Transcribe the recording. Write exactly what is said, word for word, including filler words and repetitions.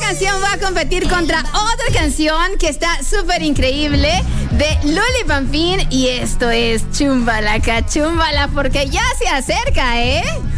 canción va a competir contra otra canción que está súper increíble de Luli Pampín. Y esto es Chumbalaca, Chumbala, porque ya se acerca, ¿eh?